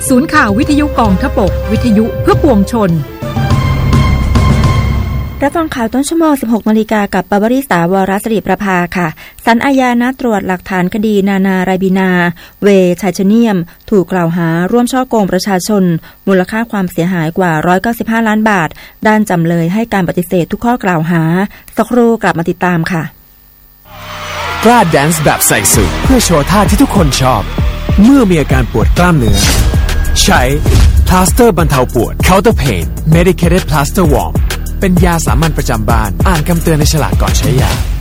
ศูนย์ข่าววิทยุกองทพบกวิทยุเพื่อปวงชนรับฟังข่าวต้นชั่วโมง 16 น.กับปวริษฐาวรศิริประภาค่ะศาลอาญานัดตรวจหลักฐานคดีนานาไรบินาเวย์ไทเทเนียมถูกกล่าวหาร่วมฉ้อโกงประชาชนมูลค่าความเสียหายกว่า195ล้านบาทด้านจำเลยให้การปฏิเสธทุกข้อกล่าวหาสักครู่กลับมาติดตามค่ะกล้าแดนซ์แบบใส่สูทเพื่อโชว์ท่าที่ทุกคนชอบเมื่อมีอาการปวดกล้ามเนื้อใช้พลาสเตอร์บรรเทาปวด Counter Pain Medicated Plaster Warm เป็นยาสามัญประจำบ้านอ่านคำเตือนในฉลากก่อนใช้ยา